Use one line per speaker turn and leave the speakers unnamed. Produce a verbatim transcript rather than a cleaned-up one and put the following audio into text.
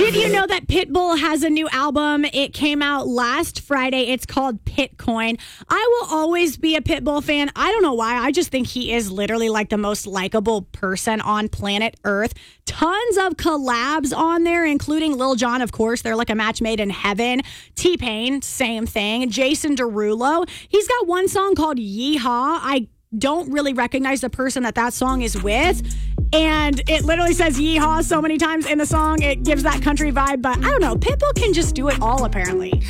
Did you know that Pitbull has a new album? It came out last Friday. It's called Pitcoin. I will always be a Pitbull fan. I don't know why. I just think he is literally like the most likable person on planet Earth. Tons of collabs on there, including Lil Jon, of course. They're like a match made in heaven. T-Pain, same thing. Jason Derulo. He's got one song called Yeehaw. I don't really recognize the person that that song is with. And it literally says yeehaw so many times in the song. It gives that country vibe. But I don't know. Pitbull can just do it all, apparently.